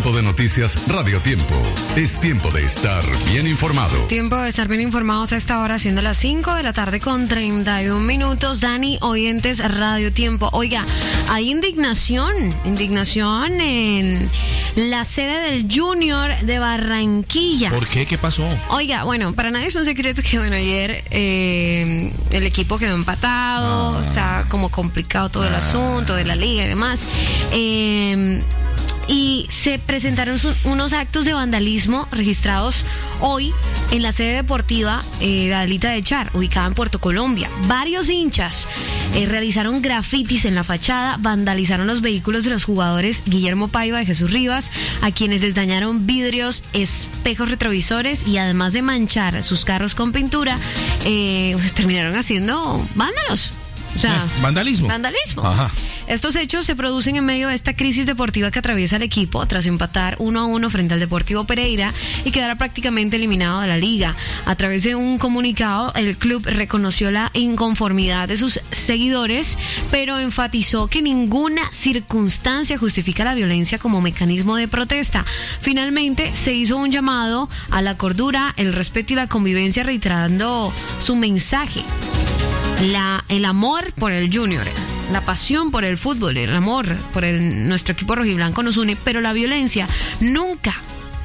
Tiempo de noticias Radio Tiempo. Es tiempo de estar bien informado. Tiempo de estar bien informados a esta hora, siendo las 5 de la tarde con 31 minutos. Dani, oyentes Radio Tiempo. Oiga, hay indignación en la sede del Junior de Barranquilla. ¿Por qué? ¿Qué pasó? Oiga, bueno, para nadie es un secreto que, ayer el equipo quedó empatado, está como complicado todo el asunto de la liga y demás. Y se presentaron unos actos de vandalismo registrados hoy en la sede deportiva de Adelita de Char, ubicada en Puerto Colombia. Varios hinchas realizaron grafitis en la fachada, vandalizaron los vehículos de los jugadores Guillermo Paiva y Jesús Rivas, a quienes les dañaron vidrios, espejos retrovisores y además de manchar sus carros con pintura, terminaron haciendo vándalos. O sea, vandalismo. Ajá. Estos hechos se producen en medio de esta crisis deportiva que atraviesa el equipo tras empatar 1-1 frente al Deportivo Pereira y quedar prácticamente eliminado de la liga. A través de un comunicado, el club reconoció la inconformidad de sus seguidores, pero enfatizó que ninguna circunstancia justifica la violencia como mecanismo de protesta. Finalmente, se hizo un llamado a la cordura, el respeto y la convivencia, reiterando su mensaje. El amor por el Junior, la pasión por el fútbol, el amor por nuestro equipo rojiblanco nos une, pero la violencia nunca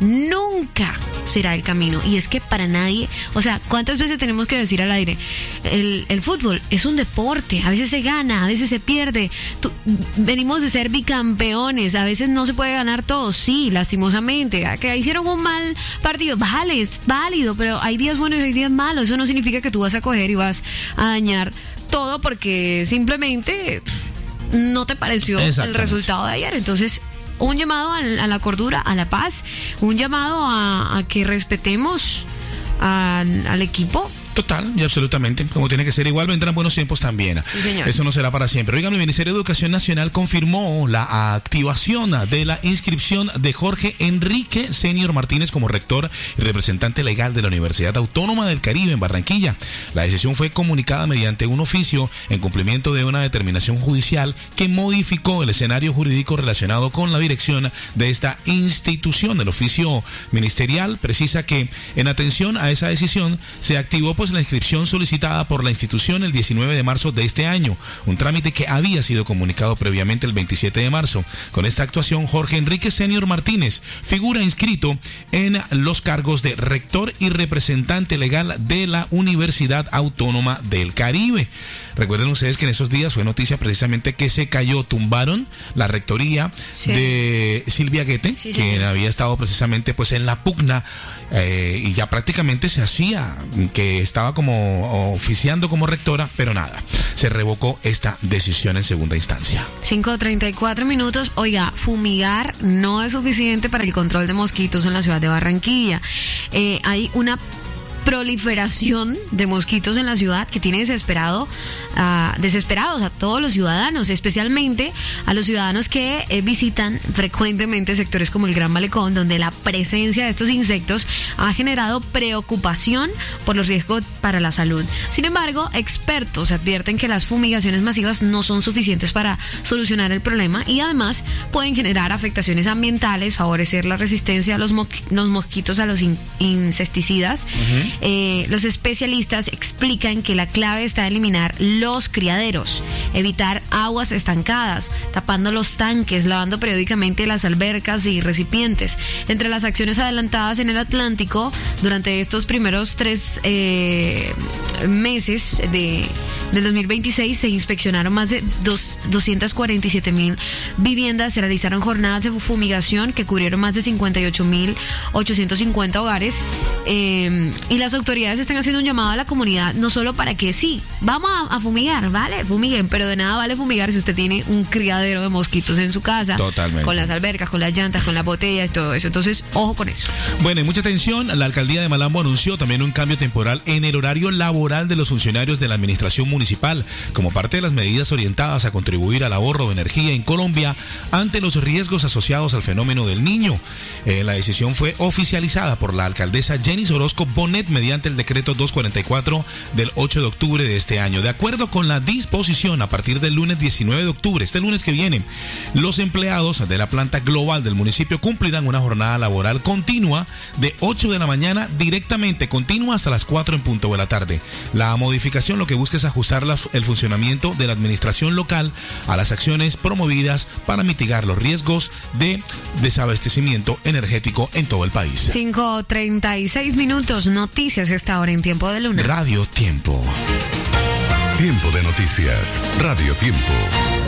será el camino. Y es que para nadie, o sea, ¿cuántas veces tenemos que decir al aire? El fútbol es un deporte, a veces se gana, a veces se pierde. Venimos de ser bicampeones, a veces no se puede ganar todo, sí, lastimosamente. Que hicieron un mal partido, vale, es válido, pero hay días buenos y hay días malos. Eso no significa que tú vas a coger y vas a dañar todo porque simplemente no te pareció el resultado de ayer. Entonces, un llamado a la cordura, a la paz, un llamado a que respetemos al equipo. Total y absolutamente, como tiene que ser. Igual vendrán buenos tiempos también. Sí, señor. Eso no será para siempre. Oigan, el Ministerio de Educación Nacional confirmó la activación de la inscripción de Jorge Enrique Senior Martínez como rector y representante legal de la Universidad Autónoma del Caribe en Barranquilla. La decisión fue comunicada mediante un oficio en cumplimiento de una determinación judicial que modificó el escenario jurídico relacionado con la dirección de esta institución. El oficio ministerial precisa que en atención a esa decisión se activó la inscripción solicitada por la institución el 19 de marzo de este año, un trámite que había sido comunicado previamente el 27 de marzo. Con esta actuación, Jorge Enrique Senior Martínez figura inscrito en los cargos de rector y representante legal de la Universidad Autónoma del Caribe. Recuerden ustedes que en esos días fue noticia precisamente que tumbaron la rectoría de Silvia Guete, quien había estado precisamente en la pugna y ya prácticamente se hacía que estaba como oficiando como rectora, pero nada, se revocó esta decisión en segunda instancia. 5:34 minutos. Oiga, fumigar no es suficiente para el control de mosquitos en la ciudad de Barranquilla. Hay una proliferación de mosquitos en la ciudad que tiene desesperados a todos los ciudadanos, especialmente a los ciudadanos que visitan frecuentemente sectores como el Gran Malecón, donde la presencia de estos insectos ha generado preocupación por los riesgos para la salud. Sin embargo, expertos advierten que las fumigaciones masivas no son suficientes para solucionar el problema y además pueden generar afectaciones ambientales, favorecer la resistencia a los mosquitos a los insecticidas. Los especialistas explican que la clave está en eliminar los criaderos, evitar aguas estancadas, tapando los tanques, lavando periódicamente las albercas y recipientes. Entre las acciones adelantadas en el Atlántico durante estos primeros 3 meses del 2026 se inspeccionaron más de 247,000 viviendas, se realizaron jornadas de fumigación que cubrieron más de 58,850 hogares y las autoridades están haciendo un llamado a la comunidad, no solo para que vamos a fumigar, vale, fumiguen, pero de nada vale fumigar si usted tiene un criadero de mosquitos en su casa. Totalmente. Con las albercas, con las llantas, con las botellas, todo eso. Entonces, ojo con eso. Bueno, y mucha atención, la alcaldía de Malambo anunció también un cambio temporal en el horario laboral de los funcionarios de la administración municipal, como parte de las medidas orientadas a contribuir al ahorro de energía en Colombia ante los riesgos asociados al fenómeno del Niño. La decisión fue oficializada por la alcaldesa Jenny Orozco Bonet mediante el decreto 244 del 8 de octubre de este año. De acuerdo con la disposición, a partir del lunes lunes 19 de octubre, este lunes que viene. Los empleados de la planta global del municipio cumplirán una jornada laboral continua de 8 de la mañana directamente, continua hasta las 4 en punto de la tarde. La modificación lo que busca es ajustar el funcionamiento de la administración local a las acciones promovidas para mitigar los riesgos de desabastecimiento energético en todo el país. 5:36 minutos, noticias esta hora en Tiempo de Luna. Radio Tiempo. Tiempo de noticias. Radio Tiempo.